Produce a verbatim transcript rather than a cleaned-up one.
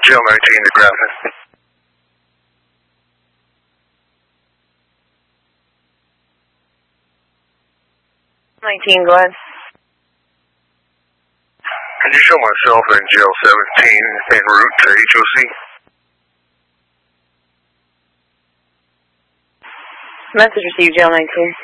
Jail nineteen to Grafton. nineteen, go ahead. Can you show myself in jail seventeen en route to H O C? Message received, jail nineteen.